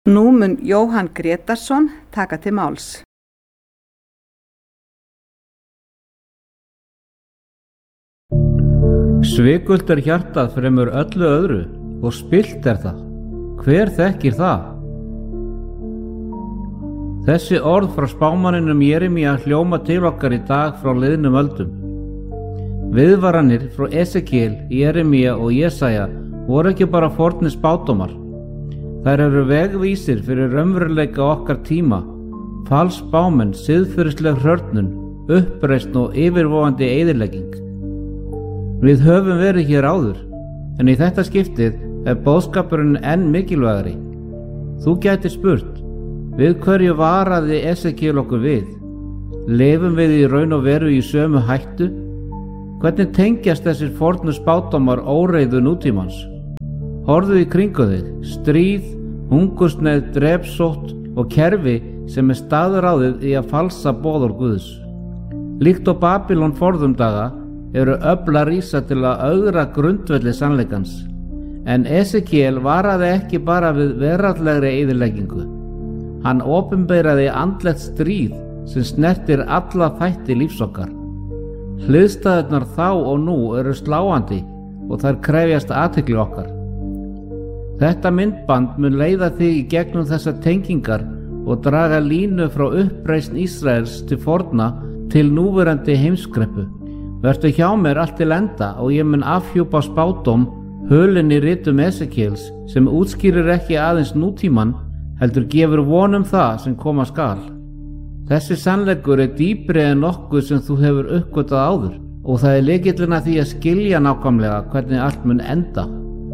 Nú mun Jóhann Grétarsson taka til máls. Svikult hjartað fremur öllu öðru og spillt það. Hver þekkir það? Þessi orð frá spámanninum Jeremía hljóma til okkar í dag frá liðnum öldum. Viðvaranir frá Esekiel, Jeremía og Jesaja voru ekki bara fornir spádómar. Þær eru vegvísir fyrir raunveruleika okkar tíma, falsspámenn, siðferðisleg hrörnun, uppreisn og yfirvofandi eyðilegging. Við höfum verið hér áður, en í þetta skiptið boðskapurinn enn mikilvægari. Þú gætir spurt, við hverju varaði Esekiel okkur við? Lifum við í raun og veru í sömu hættu? Hvernig tengjast þessir fornu spádómar óreiðu nútímans? Horfðu í kringu þig, stríð, hungursneyð, drepsótt og kerfi sem staðráðið í að falsa boðorð Guðs. Líkt og Babylon forðum daga eru öfl að rísa til að ögra grundvelli sannleikans. En Esekiel varaði ekki bara við veraldlegri eyðileggingu. Hann opinberaði andlegt stríð sem snertir alla þætti lífs okkar. Hliðstæðurnar þá og nú eru sláandi og þær krefjast athygli okkar. Þetta myndband mun leiða þig í gegnum þessar tengingar og draga línu frá uppreisn Ísraels til forna til núverandi heimskreppu. Vertu hjá mér allt til enda og ég mun afhjúpa spádóm hulinn í ritum Esekiels sem útskýrir ekki aðeins nútíman heldur gefur von það sem koma skal. Þessi sannleikur dýpri en nokkuð sem þú hefur uppgötvað áður og það lykillinn að því að skilja nákvæmlega hvernig allt mun enda.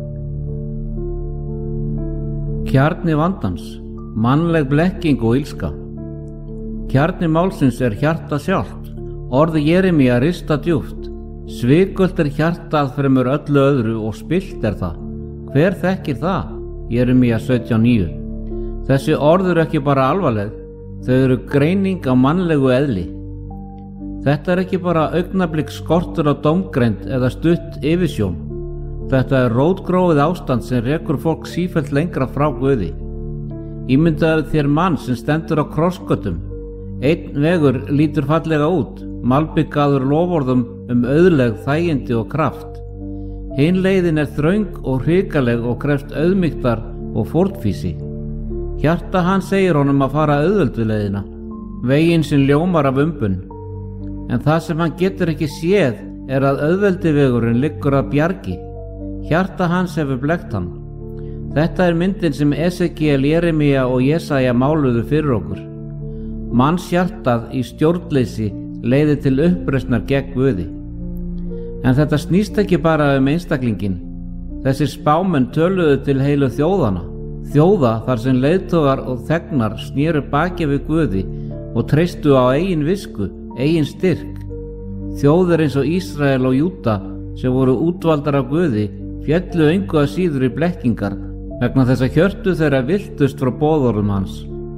Kjarni vandans, mannleg blekking og ilska. Kjarni málsins hjarta sjálft. Orð Jeremía rista djúpt. Svikult hjartað fremur öllu öðru og spillt það. Hver þekkir það? Jeremía 17:9. Þessi orð eru ekki bara alvarleg, þau eru greining á mannlegu eðli. Þetta ekki bara augnablik skortur á dómgreind eða stutt yfirsjón. Þetta rótgróið ástand sem rekur fólk sífellt lengra frá Guði. Ímyndaðu þér mann sem stendur á krossgötum. Einn vegur lítur fallega út, malbikaður loforðum auðlegð, þægindi og kraft. Hin leiðin þröng og hrikaleg og krefst auðmýktar og fórnfýsi. Hjarta hans segir honum að fara auðveldu leiðina, veginn sem ljómar af umbun. En það sem hann getur ekki séð að auðveldi vegurinn liggur að bjargi. Hjarta hans hefur blekkt hann. Þetta myndin sem Esekiel, Jeremía og Jesaja máluðu fyrir okkur. Manns hjartað í stjórnleysi leiði til uppreisnar gegn Guði. En þetta snýst ekki bara einstaklingin. Þessir spámenn töluðu til heilu þjóðana. Þjóða þar sem leiðtogar og þegnar snéru baki við Guði og treystu á eigin visku, eigin styrk. Þjóðir eins og Ísrael og Júda sem voru útvaldar af Guði féllu engu að síður í blekkingar vegna þess að hjörtu þeirra viltust frá boðorðum hans.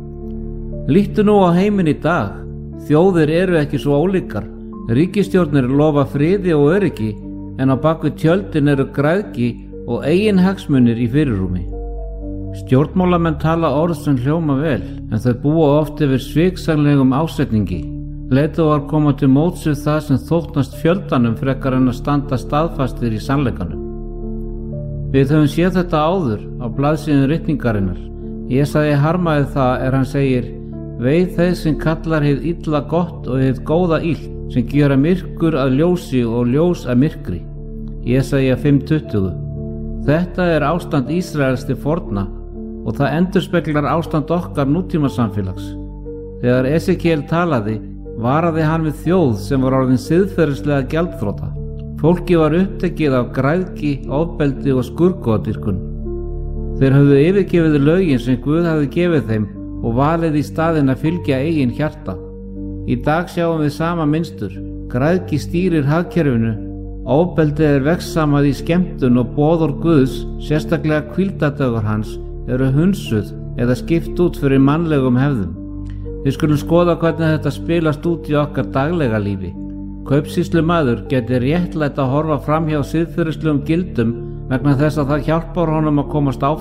Líttu nú á heiminn í dag. Þjóðir eru ekki svo ólíkar. Ríkisstjórnir lofa friði og öryggi en á bakvið tjöldin eru græðgi og eigin hagsmunir í fyrirrúmi. Stjórnmálamenn tala orð sem hljóma vel en þau búa oft yfir sviksanlegum ásetningi. Leiðtogar koma til móts við það sem þóknast fjöldanum frekar en að standa staðfastir í sannleikanum. Við höfum séð þetta áður á blaðsíðum ritningarinnar. Jesaja harmaði það hann segir: Veið þeir sem kallar hið illa gott og hið góða illt, sem gera myrkur að ljósi og ljós að myrkri. Jesaja 5:20. Þetta ástand Ísraels til forna og það endurspeglar ástand okkar nútímasamfélags. Þegar Esekiel talaði, varaði hann við þjóð sem var orðin siðferðislega gjaldþrota. Fólki var upptekið af græðgi, ofbeldi og skurðgoðadýrkun. Þeir höfðu yfirgefið lögin sem Guð hafði gefið þeim og valið í staðinn að fylgja eigin hjarta. Í dag sjáum við sama mynstur. Græðgi stýrir hagkerfinu, ofbeldi vegssamað í skemmtun og boðorð Guðs, sérstaklega hvíldardögur hans, eru hunsuð eða skipt út fyrir mannlegum hefðum. Við skulum skoða hvernig þetta spilast út í okkar daglega lífi. Kaupsýslumaður geti réttlætt að horfa fram hjá siðferðislegum gildum vegna þess að það hjálpar honum að komast áfram.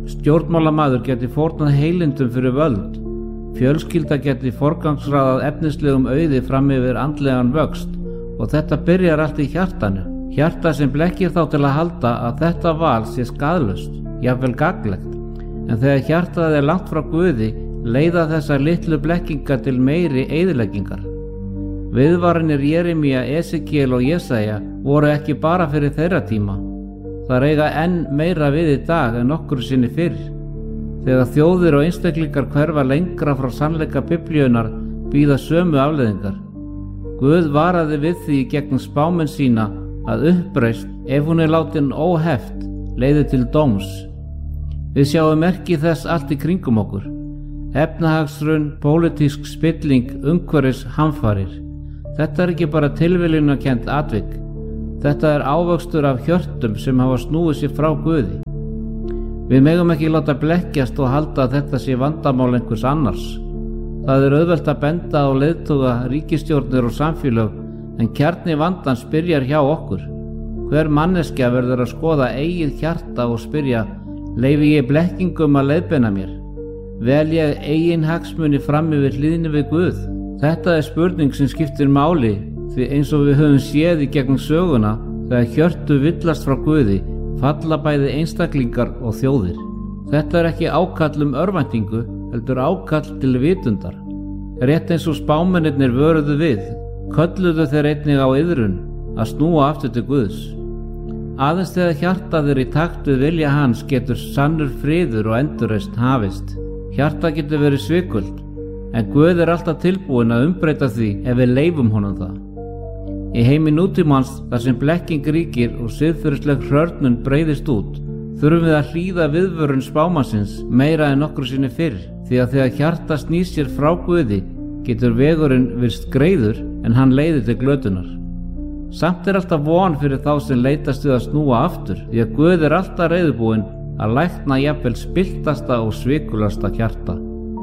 Stjórnmálamaður geti fórnað heilindum fyrir völd. Fjölskylda geti forgangsraðað efnislegum auði fram yfir andlegan vöxt og þetta byrjar allt í hjartanu. Hjarta sem blekkir þá til að halda að þetta val sé skaðlaust, jafnvel gagnlegt. En þegar hjartað er langt frá Guði leiða þessar litlu blekkingar til meiri eyðileggingar. Viðvaranir Jeremía, Esekiel og Jesaja voru ekki bara fyrir þeirra tíma. Það eiga enn meira við í dag en nokkru sinni fyrr. Þegar þjóðir og einstaklingar hverfa lengra frá sannleika Biblíunnar bíða sömu afleiðingar. Guð varaði við því gegn spámenn sína að uppreisn, ef hún er látin óheft, leiði til dóms. Við sjáum merki þess allt í kringum okkur. Efnahagshrun, pólitísk spilling, umhverfis hamfarir. Þetta er ekki bara tilviljunarkennt atvik. Þetta er ávöxtur af hjörtum sem hafa snúið sér frá Guði. Við megum ekki láta blekkjast og halda að þetta sé vandamál einhvers annars. Það er auðvelt að benda á leiðtoga, ríkisstjórnir og samfélög, en kjarni vandans byrjar hjá okkur. Hver manneskja verður að skoða eigið hjarta og spyrja: leyfi ég blekkingum að leiðbeina mér? Vel ég eigin hagsmuni fram yfir hlýðni við Guð? Þetta er spurning sem skiptir máli, því eins og við höfum séð í gegnum söguna, þegar hjörtu villast frá Guði, falla bæði einstaklingar og þjóðir. Þetta er ekki ákall örvæntingu, heldur ákall til vitundar. Rétt eins og spámennirnir vöruðu við, kölluðu þeir einnig á iðrun að snúa aftur til Guðs. Aðeins þegar hjartað er í takt við vilja hans getur sannur friður og endurreisn hafist. Hjartað getur verið svikult, en Guð er alltaf tilbúinn að umbreyta því ef við leyfum honum það. Í heimi nútímans þar sem blekking ríkir og siðferðisleg hrörnun breiðist út, þurfum við að hlýða viðvörun spámannsins meira en nokkru sinni fyrr, því að þegar hjarta snýr sér frá Guði getur vegurinn virst greiður en hann leiðir til glötunar. Samt er alltaf von fyrir þá sem leitast við að snúa aftur, því að Guð er alltaf reiðubúinn að lækna jafnvel spilltasta og svikulasta hjarta.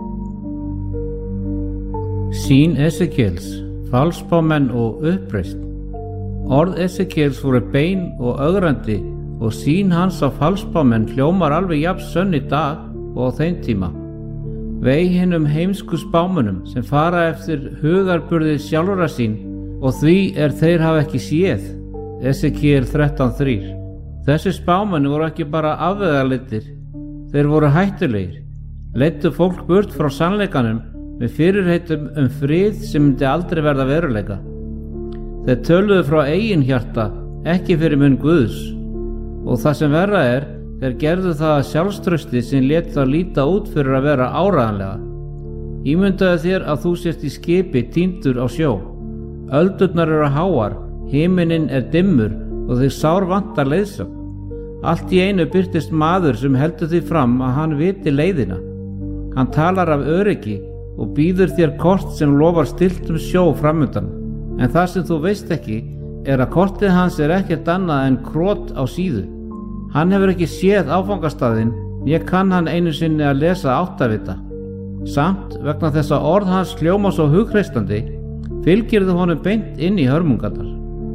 Sýn Esekiels, falspámenn og uppreisn. Orð Esekiels voru bein og ögrandi og sýn hans á falspámenn hljómar alveg jafn sönn í dag og á þeim tíma. Vei hinum heimsku spámönnum sem fara eftir hugarburði sjálfra sín og því þeir hafa ekki séð. Esekiel 13:3. Þessi spámenn voru ekki bara afvegaleiddir, þeir voru hættulegir, leiddu fólk burt frá sannleikanum með fyrirheitum frið sem myndi aldrei verða veruleika. Þeir töluðu frá eigin hjarta, ekki fyrir munn Guðs, og það sem verra þeir gerðu það að sjálfstrausti sem lét þá líta út fyrir að vera áreiðanlega. Ímyndaðu þér að þú sért í skipi týndur á sjó. Öldurnar eru háar, himinninn dimmur og þig sár vantar leiðsögn. Allt í einu birtist maður sem heldur því fram að hann viti leiðina. Hann talar af öryggi og býður þér kort sem lofar stilltum sjó framundan. En það sem þú veist ekki að kortið hans ekkert annað en krot á síðu. Hann hefur ekki séð áfangastaðinn, ég kann hann einu sinni að lesa áttavita. Samt, vegna þess að orð hans hljóma svo hugreistandi, fylgirðu honum beint inn í hörmungarnar.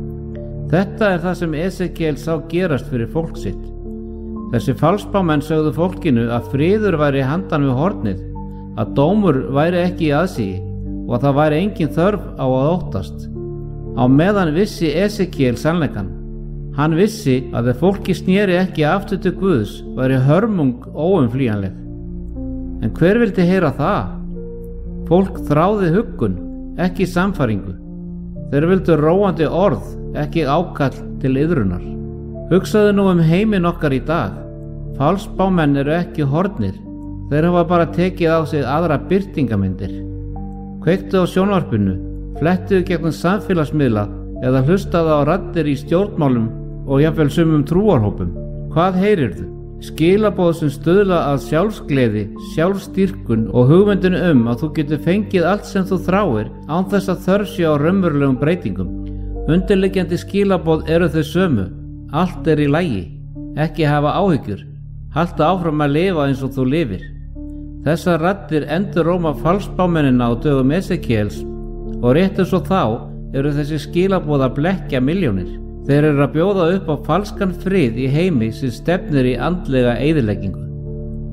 Þetta er það sem Esekiel sá gerast fyrir fólk sitt. Þessi falspámenn sögðu fólkinu að friður væri handan við hornið, að dómur væri ekki í aðsigi og að það væri engin þörf á að óttast. Á meðan vissi Esekiel sannleikann. Hann vissi að ef fólki sneri ekki aftur til Guðs væri hörmung óumflýjanleg. En hver vildi heyra það? Fólk þráði huggun, ekki sannfæringu. Þeir vildu róandi orð, ekki ákall til iðrunar. Hugsaðu nú heiminn okkar í dag. Falspámenn eru ekki horfnir. Þeir hafa bara tekið á sig aðra birtingamyndir. Kveiktu á sjónvarpinu, flettuðu gegnum samfélagsmiðla eða hlustaðu á raddir í stjórnmálum og jafnvel sumum trúarhópum. Hvað heyrirðu? Skilaboð sem stuðla að sjálfsgleði, sjálfstýrkun og hugmyndinu að þú getur fengið allt sem þú þráir án þess að þörf sé á raunverulegum breytingum. Undirliggjandi skilaboð eru þau sömu. Allt í lagi. Ekki hafa áhyggjur. Haltu áfram að lifa eins og þú lifir. Þessar raddir enduróma falspámennina á dögum Esekiels og rétt eins og þá eru þessi skilaboð að blekkja milljónir. Þeir eru að bjóða upp á falskan frið í heimi sem stefnir í andlega eyðileggingu.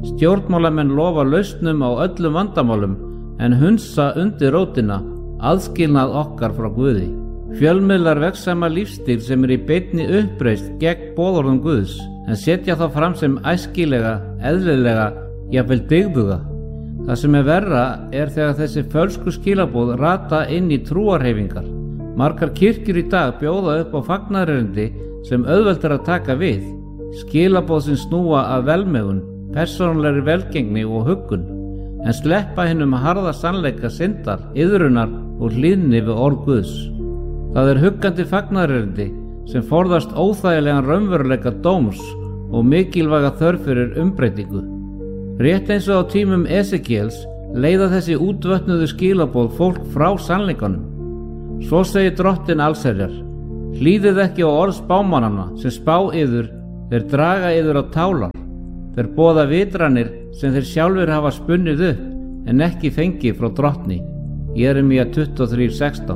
Stjórnmálamenn lofa lausnum á öllum vandamálum en hunsa undir rótina aðskilnað okkar frá Guði. Fjölmiðlar vegsama lífstíl sem í beinni uppreist gegn boðorðum Guðs en setja þá fram sem æskilega, eðlilega, jafnvel dygðuga. Það sem verra þegar þessi fölsku skilaboð rata inn í trúarhreyfingar. Margar kirkjur í dag bjóða upp á fagnaðarerindi sem auðvelt að taka við, skilaboð sem snúa að velmegun, persónulegri velgengni og huggun, en sleppa hinum harða sannleika syndar, iðrunar og hlýðni við orð Guðs. Það huggandi fagnaðarerindi sem forðast óþægilegan raunveruleika dóms og mikilvæga þörf fyrir umbreytingu. Rétt eins og á tímum Esekiels leiða þessi útvötnuðu skilaboð fólk frá sannleikanum. Svo segir Drottinn allsherjar: hlýðið ekki á orð spámannanna sem spá yður, þeir draga yður á tálar. Þeir boða vitranir sem þeir sjálfur hafa spunnið upp en ekki fengið frá Drottni. Jeremía 23:16.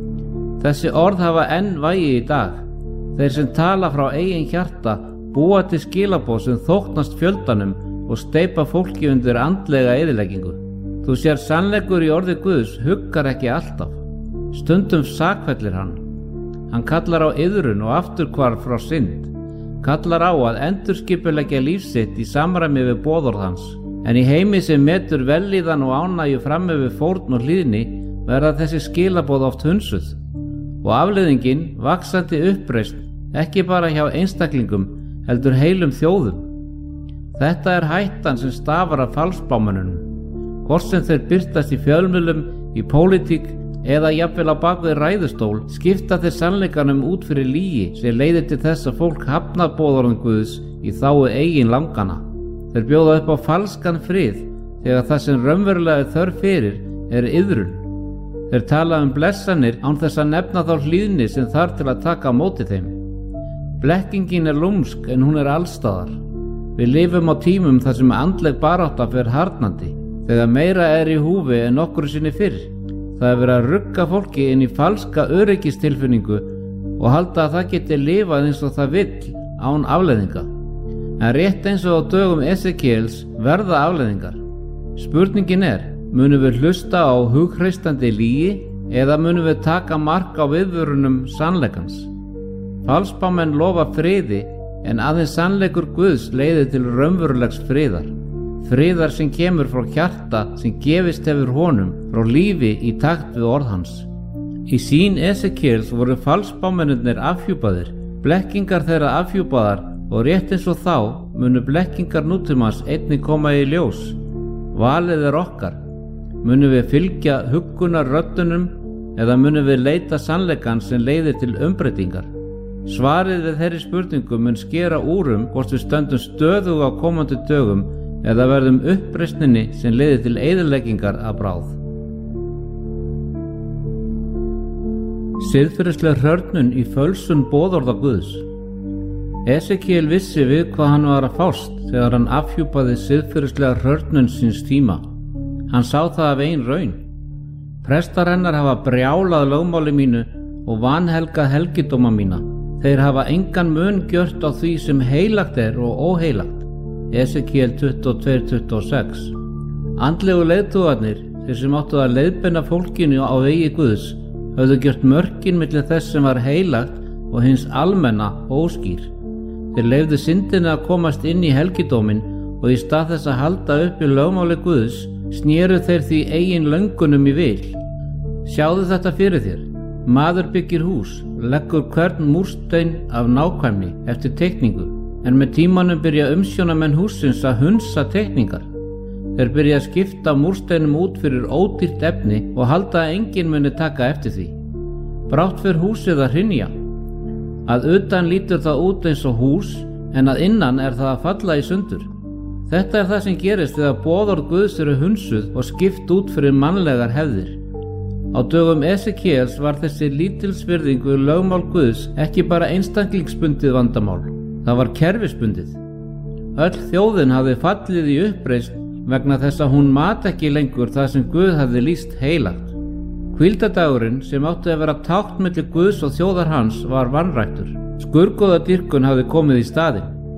Þessi orð hafa enn vægi í dag. Þeir sem tala frá eigin hjarta búa til skilaboð sem þóknast fjöldanum og steypa fólki undir andlega eyðileggingu. Þú sér sannleikur í orði Guðs huggar ekki alltaf. Stundum sakfellir hann. Hann kallar á iðrun og afturhvarf frá synd, kallar á að endurskipuleggja líf sitt í samræmi við boðorð hans. En í heimi sem metur vellíðan og ánægju fram yfir fórn og hlýðni verða þessi skilaboð oft hunsuð og afleiðingin vaxandi uppreisn, ekki bara hjá einstaklingum heldur heilum þjóðum. Þetta hættan sem stafar af falsbámönnunum, hvort sem þeir birtast í fjölmiðlum, í pólitík eða jafnvel á bakvið ræðustól, skipta þeir sannleikanum út fyrir lygi sem leiðir til þess að fólk hafnar boðorðum Guðs í þágu eigin langana. Þeir bjóða upp á falskan frið þegar það sem raunverulega þörf fyrir iðrun. Þeir tala blessanir án þess að nefna þá hlýðni sem þarf til að taka á móti þeim. Blekkingin lúmsk en hún allstaðar. Við lifum á tímum þar sem andleg barátta fer harðnandi, þegar meira í húfi en nokkru sinni fyrr. Það verið að rugga fólki inn í falska öryggistilfinningu og halda að það geti lifað eins og það vill án afleiðinga. En rétt eins og á dögum Esekiels verða afleiðingar. Spurningin munum við hlusta á hughristandi lygi eða munum við taka mark á viðvörunum sannleikans? Falsbámenn lofa friði en aðeins sannleikur Guðs leiðir til raunverulegs friðar. Friðar sem kemur frá hjarta sem gefist hefur honum frá lífi í takt við orð hans. Í sýn Esekiels voru falsbámennirnir afhjúpaðir, blekkingar þeirra afhjúpaðar og rétt eins og þá munu blekkingar nútímans einnig koma í ljós. Valið okkar. Munum við fylgja huggunar röddunum eða munum við leita sannleikan sem leiðir til umbreytingar? Svarið við þeirri spurningu mun skera úr hvort við stöndum stöðug á komandi dögum eða verðum uppreisninni sem leiðir til eyðileggingar að bráð. Siðferðisleg hrörnun í fölsun boðorða Guðs. Esekiel vissi við hvað hann var að fást þegar hann afhjúpaði siðferðislega hrörnun síns tíma. Hann sá það af eigin raun. Prestar hennar hafa brjálað lögmáli mínu og vanhelgað helgidóma mína. Þeir hafa engan mun gjört á því sem heilagt og óheilagt. Esekiel 22:26. Andlegu leiðtogarnir, þeir sem áttu að leiðbeina fólkinu á vegi Guðs, höfðu gjört mörkin milli þess sem var heilagt og hins almenna óskýr. Þeir leyfðu syndinni að komast inn í helgidóminn og í stað þess að halda uppi lögmáli Guðs, snéru þeir því eigin löngunum í vil. Sjáðu þetta fyrir þér. Maður byggir hús, leggur hvern múrstein af nákvæmni eftir teikningu, en með tímanum byrja umsjónamenn hússins að hunsa teikningar. Þeir byrja að skipta múrsteinum út fyrir ódýrt efni og halda að enginn muni taka eftir því. Brátt fer húsið að hrynja. Að utan lítur það út eins og hús, en að innan það að falla í sundur. Þetta það sem gerist þegar boðorð Guðs hunsuð og skipt út fyrir mannlegar hefðir. Á dögum Esekiels var þessi lítilsvirðingu lögmál Guðs ekki bara einstaklingsbundið vandamál, það var kerfisbundið. Öll þjóðin hafði fallið í uppreisn vegna þess að hún mat ekki lengur það sem Guð hafði lýst heilagt. Hvíldadagurinn sem átti að vera tákn milli Guðs og þjóðar hans var vanræktur. Skurðgoðadýrkun hafði komið í staðinn.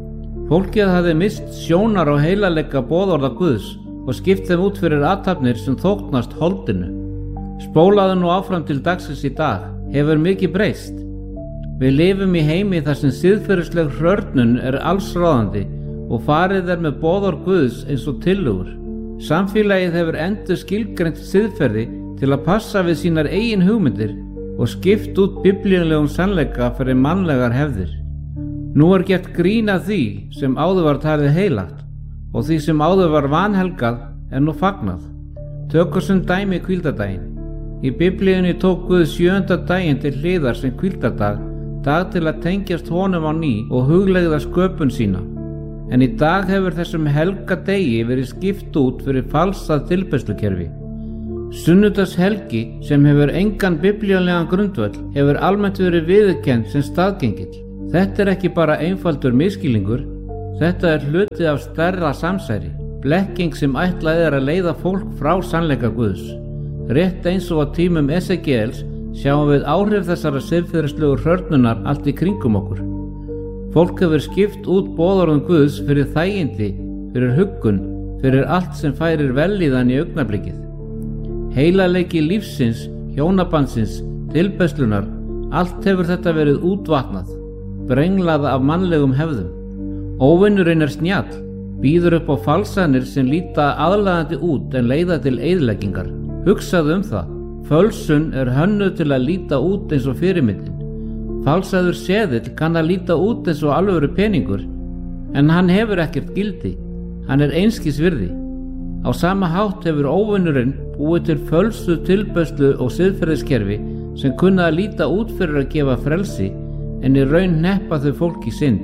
Fólkið hafði mist sjónar á heilagleika boðorða Guðs og skipt þeim út fyrir athafnir sem þóknast holdinu. Spólaðu nú áfram til dagsins í dag, hefur mikið breyst. Við lifum í heimi þar sem siðferðisleg hrörnun er allsráðandi og farið er með boðorð Guðs eins og tillögur. Samfélagið hefur endur skilgreint siðferði til að passa við sínar eigin hugmyndir og skipt út biblíulegum sannleika fyrir mannlegar hefðir. Nú er gert grín af því sem áður var talið heilagt og því sem áður var vanhelgað er nú fagnað. Tökum sem dæmi hvíldardaginn. Í biblíunni tók Guð 7. daginn til hliðar sem hvíldardag, dag til að tengjast honum á ný og hugleiða sköpun sína. En í dag hefur þessum helga degi verið skipt út fyrir falsað tilbeiðslukerfi. Sunnudagshelgi, sem hefur engan biblíulegan grundvöll, hefur almennt verið viðurkennd sem staðgengill. Þetta er ekki bara einfaldur misskilningur, þetta er hluti af stærra samsæri, blekking sem ætlað er að leiða fólk frá sannleika Guðs. Rétt eins og á tímum Esekiels sjáum við áhrif þessara siðferðislegu hrörnunar allt í kringum okkur. Fólk hefur skipt út boðorðum Guðs fyrir þægindi, fyrir huggun, fyrir allt sem færir vellíðan í augnablikið. Heilagleiki lífsins, hjónabandsins, tilbeiðslunnar, allt hefur þetta verið útvatnað, brenglað af mannlegum hefðum. Óvinurinn er snjall, býður upp á falsanir sem líta aðlaðandi út en leiða til eyðileggingar. Hugsaðu það, fölsun er hönnuð til að líta út eins og fyrirmyndin. Falsaður seðill kann að líta út eins og alvöru peningur, en hann hefur ekkert gildi, hann er einskis virði. Á sama hátt hefur óvinurinn búið til fölsuð tilbeiðslu og siðferðiskerfi sem kunna að líta út fyrir að gefa frelsi, en í raun hneppa þau fólk í synd.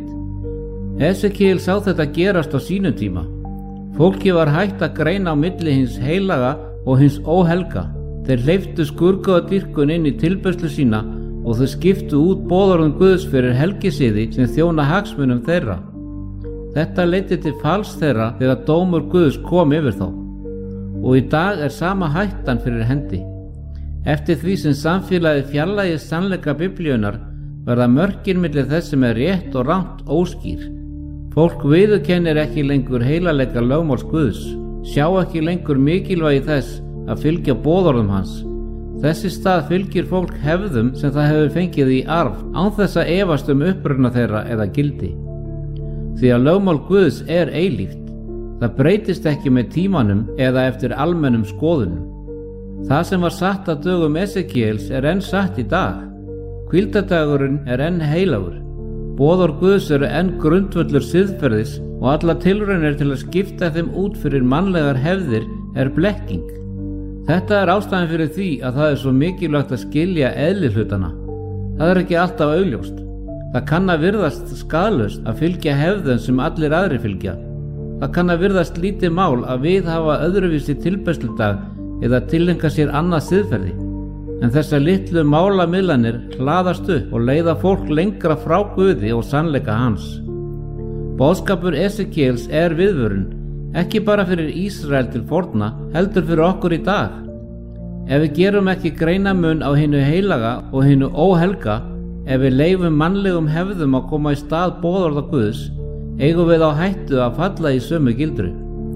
Esekiel sá þetta gerast á sínum tíma. Fólki var hægt að greina á milli hins heilaga og hins óhelga. Þeir hleyptu skurðgoðadýrkun inn í tilbeiðslu sína og þau skiptu út boðorðum Guðs fyrir helgisiði sem þjóna hagsmunum þeirra. Þetta leiddi til falls þeirra þegar dómur Guðs kom yfir þá. Og í dag er sama hættan fyrir hendi. Eftir því sem samfélagið fjarlægist sannleika biblíunnar verða mörkin milli þess sem er rétt og rangt óskýr. Fólk viðurkennir ekki lengur heilagleika lögmáls Guðs, sjá ekki lengur mikilvægi þess að fylgja boðorðum hans. Þess í stað fylgir fólk hefðum sem það hefur fengið í arf án þess að efast uppruna þeirra eða gildi. Því að lögmál Guðs er eilíft. Það breytist ekki með tímanum eða eftir almennum skoðunum. Það sem var satt að dögum Esekiels er enn satt í dag. Hvíldardagurinn er enn heilagur. Boðorð Guðs eru enn grundvöllur siðferðis og allar tilraunir til að skipta þeim út fyrir mannlegar hefðir er blekking. Þetta er ástæðan fyrir því að það er svo mikilvægt að skilja eðli hlutana. Það er ekki alltaf augljóst. Það kann að virðast skaðlaust að fylgja hefðum sem allir aðrir fylgja. Það kann að virðast lítið mál að viðhafa öðruvísi tilbeiðsludag eða tileinka sér annað siðferði. En þessar litlu málamiðlanir hlaðast upp og leiða fólk lengra frá Guði og sannleika hans. Boðskapur Esekiels er viðvörun, ekki bara fyrir Ísrael til forna, heldur fyrir okkur í dag. Ef við gerum ekki greinamun á hinu heilaga og hinu óhelga, ef við leifum mannlegum hefðum að koma í stað boðorða Guðs, eigum við á hættu að falla í sömu gildru.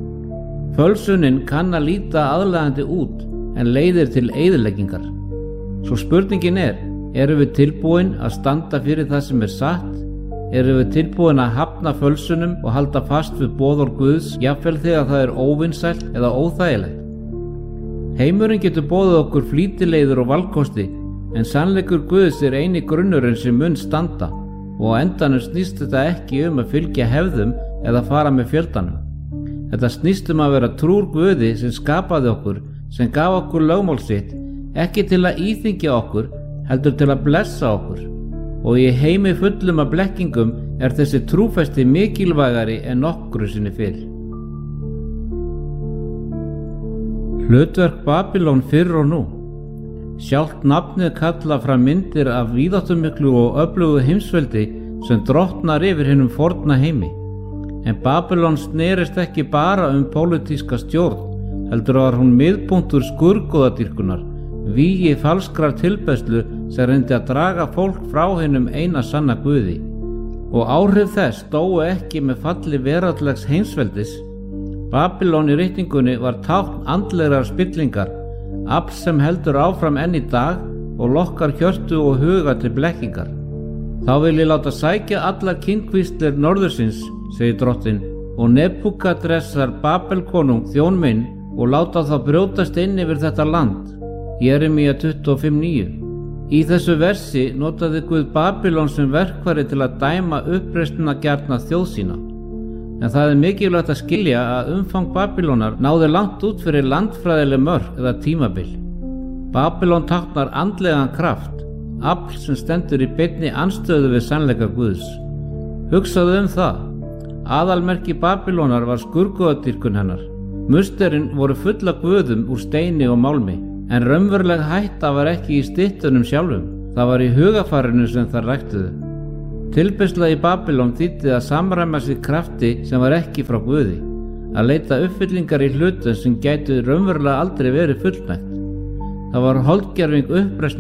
Fölsunin kann að líta aðlaðandi út en leiðir til eyðileggingar. Svo spurningin erum við tilbúin að standa fyrir það sem er satt? Erum við tilbúin að hafna fölsunum og halda fast við boðorð Guðs, jafnvel þegar það er óvinsælt eða óþægilegt? Heimurinn getur boðið okkur flýtileiðir og valkosti, en sannleikur Guðs er eini grunnurinn sem mun standa, og á endanum snýst þetta ekki að fylgja hefðum eða fara með fjöldanum. Þetta snýst að vera trúr Guði sem skapaði okkur, sem gaf okkur lögmál sitt, ekki til að íþyngja okkur, heldur til að blessa okkur. Og í heimi fullum af blekkingum er þessi trúfesti mikilvægari en nokkru sinni fyrr. Hlutverk Babylon fyrr og nú. Sjálft nafnið kalla fram myndir af víðáttumiklu og öflugu heimsveldi sem drottnar yfir hinum forna heimi. En Babylon snerist ekki bara pólitíska stjórn, heldur var hún miðpunktur skurðgoðadýrkunar, vígi falskrar tilbeiðslu sem reyndi að draga fólk frá hinum eina sanna Guði. og áhrif þess dóu ekki með falli veraldlegs heimsveldis. Babylon í ritningunni var tákn andlegrar spillingar, afl sem heldur áfram enn í dag og lokkar hjörtu og huga til blekkingar. Þá vil ég láta sækja allar kynkvíslir norðursins, segir drottinn, og Nebúkadressar Babelkonung þjón minn og láta þá brjótast inn yfir þetta land. Jeremía 25:9. Í þessu versi notaði Guð Babylon sem verkfæri til að dæma uppreisnina gjarna þjóð sína. En það er mikilvægt að skilja að umfang Babylónar náði langt út fyrir landfræðileg mörk eða tímabil. Babylon táknar andlegan kraft, afl sem stendur í beinni andstöðu við sannleika Guðs. Hugsaðu það. Aðalmerki Babylónar var skurguðadýrkun hennar. Musterin voru fulla guðum úr steini og málmi, en raunveruleg hætta var ekki í styttunum sjálfum, það var í hugafarinu sem það ræktuðu. Tilbeiðsla í Babylon þýddi að samræma sig krafti sem var ekki frá Guði, að leita uppfyllingar í hlutum sem gætu raunverulega aldrei verið fullnægt. Það var holdgerving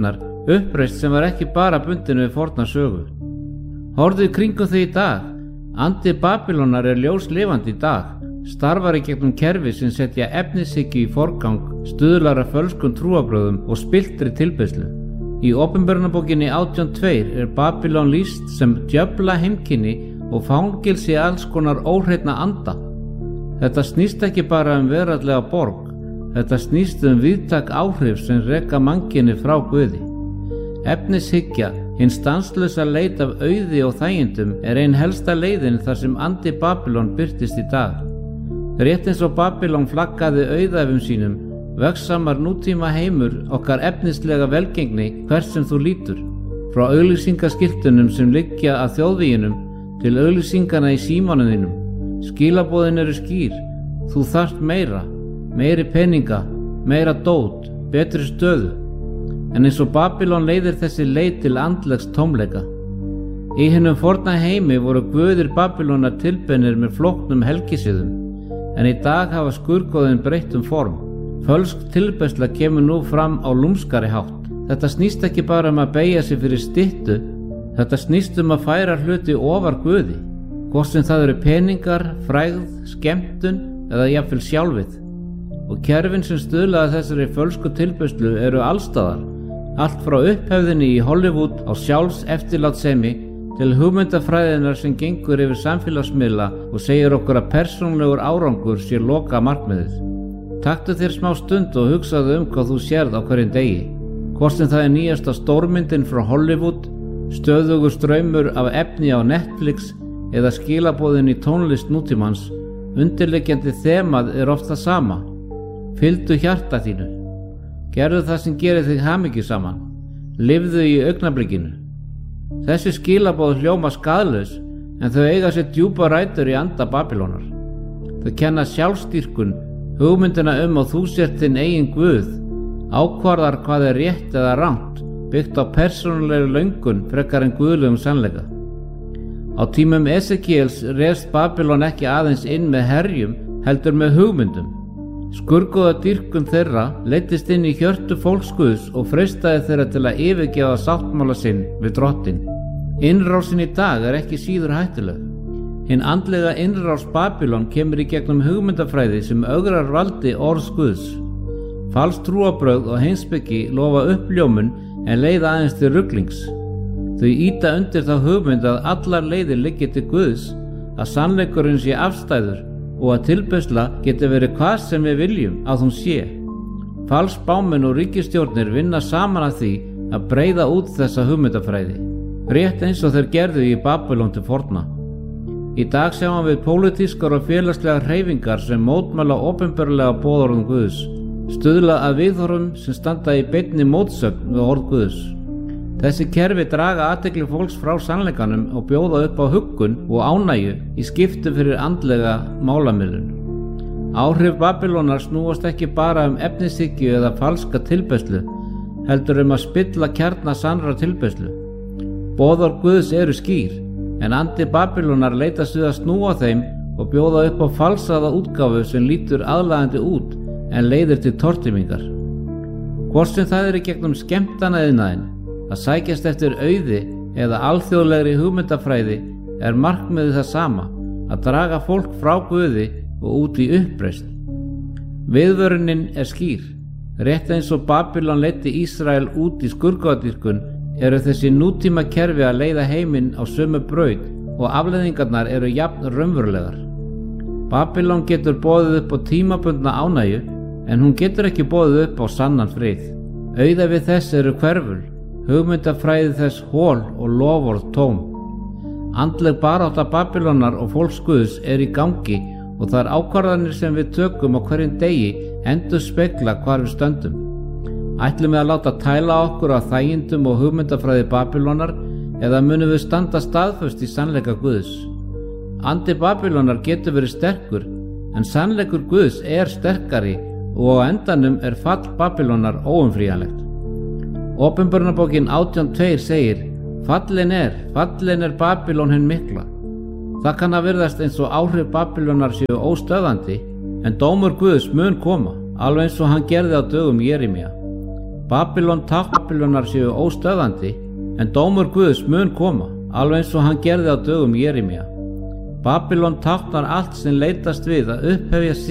uppreist sem var ekki bara bundin við forna sögu. Horfðu í kringum þig í dag. Andi Babylónar er ljóslifandi í dag, starfar í gegnum kerfi sem setja efnishyggju í forgang, stuðlar að fölskum trúarbrögðum og spilltri tilbeiðslu. Í Opinberunarbókinni 18:2 er Babylon lýst sem djöfla heimkynni og fangilsi alls konar óhreinna anda. Þetta snýst ekki bara veraldlega borg, þetta snýst víðtæk áhrif sem reka mannkynni frá Guði. Efnishyggja, hinn stanslausa leit af auði og þægindum, er ein helsta leiðin þar sem andi Babylon birtist í dag. Rétt eins og Babylon flaggaði auðæfum sínum, vegsamar nútíma heimur okkar efnislega velgengni hvert sem þú lítur, frá auglýsingaskiltunum sem liggja að þjóðvíginum til auglýsingana í símanum þínum. Skilaboðin eru skýr, þú þarft meira, meiri peninga, meira dót, betri stöðu. En eins og Babylon leiðir þessi leið til andlegs tómleika. Í hinum forna heimi voru guðir Babylónar tilbeinir með flóknum helgisiðum, en í dag hafa skurgoðin breytt form. Fölsk tilbeiðsla kemur nú fram á lúmskari hátt. Þetta snýst ekki bara að beygja sig fyrir styttu, þetta snýst að færa hluti ofar Guði, hvort sem það eru peningar, frægð, skemmtun eða jafnvel sjálfið. Og kerfin sem stuðlaði þessari fölsku tilbeiðslu eru allstaðar, allt frá upphefðinni í Hollywood á sjálfs eftirlátssemi til hugmyndafræðinar sem gengur yfir samfélagsmiðla og segir okkur að persónulegur árangur sé loka markmiðið. Taktu þér smá stund og hugsaðu hvað þú sérð á hverjum degi. Hvort sem það er nýjasta stórmyndin frá Hollywood, stöðugur straumur af efni á Netflix eða skilaboðin í tónlist nútímans, undirliggjandi þemað er oft það sama. Fylgdu hjarta þínu. Gerðu það sem gerir þig hamingjusaman. Lifðu í augnablikinu. Þessi skilaboð hljóma skaðlaus, en þau eiga sér djúpa rætur í anda Babylónar. Þau kenna sjálfstýrkun, hugmyndina að þú sért þinn eigin guð, ákvarðar hvað er rétt eða rangt, byggt á persónulegri löngun frekar en guðlegum sannleika. Á tímum Esekiels réðst Babylon ekki aðeins inn með herjum, heldur með hugmyndum. Skurgoðadýrkun þeirra leiddist inn í hjörtu fólksguðs og freistaði þeirra til að yfirgefa sáttmála sinn við drottinn. Innrásin í dag er ekki síður hættuleg. Hinn andlega innrás Babylon kemur í gegnum hugmyndafræði sem ögrar valdi orðs Guðs. Falsk trúarbrögð og heimspeki lofa uppljómun en leiða aðeins til ruglings. Þau ýta undir þá hugmynd að allar leiðir liggi til Guðs, að sannleikurinn sé afstæður og að tilbeiðsla geti verið hvað sem við viljum að hún sé. Falsk spámenn og ríkisstjórnir vinna saman að því að breiða út þessa hugmyndafræði, rétt eins og þeir gerðu í Babylon til forna. Í dag sjáum við pólitískar og félagslegar hreyfingar sem mótmæla opinberlega boðorðum Guðs, stuðla að viðhorfum sem standa í beinni mótsögn við orð Guðs. Þessi kerfi draga athygli fólks frá sannleikanum og bjóða upp á huggun og ánægju í skiptum fyrir andlega málamiðlun. Áhrif Babylónar snúast ekki bara efnishyggju eða falska tilbeiðslu, heldur að spilla kjarna sannra tilbeiðslu. Boðorð Guðs eru skýr, en andi Babylónar leitast við að snúa þeim og bjóða upp á falsaða útgáfu sem lítur aðlaðandi út en leiðir til tortímingar. Hvort sem það er í gegnum skemmtanaðinaðinn, að sækjast eftir auði eða alþjóðlegri hugmyndafræði er markmiðið það sama, að draga fólk frá Guði og út í uppreisn. Viðvörunin er skýr. Rétt eins og Babylon leiddi Ísrael út í skurðgodyrkun eru þessi nútíma kerfi að leiða heiminn á sömu braut og afleiðingarnar eru jafn raunverulegar. Babylon getur boðið upp á tímabundna ánægju en hún getur ekki boðið upp á sannan frið. Auðæfi þess eru hverful, hugmyndafræði þess hol og loforð tóm. Andleg barátta Babylonar og fólks Guðs er í gangi og þær ákvarðanir sem við tökum á hverjum degi endurspegla hvar við stöndum. Ætlum við að láta tæla okkur á þægindum og hugmyndafræði Babylonar eða munum við standa staðföst í sannleika Guðs? Andi Babylonar getur verið sterkur en sannleikur Guðs er sterkari og á endanum er fall Babylonar óumflýjanlegt. Opinberunarbókin 18:2 segir: Fallin er Babylon hin mikla. Það kann að virðast eins og áhrif Babylonar séu óstöðandi, en dómur Guðs mun koma, alveg eins og hann gerði á dögum Jeremía. Babylonar séu óstöðandi, en dómur Guðs mun koma, alveg eins og hann gerði á dögum Jeremía. Babylon táknar allt sem leitast við að upphefja